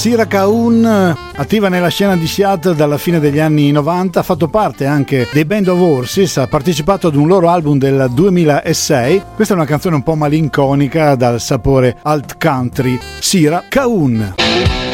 Sira Kaun, attiva nella scena di Seattle dalla fine degli anni 90, ha fatto parte anche dei Band of Horses, ha partecipato ad un loro album del 2006. Questa è una canzone un po' malinconica dal sapore alt country, Sira Kaun.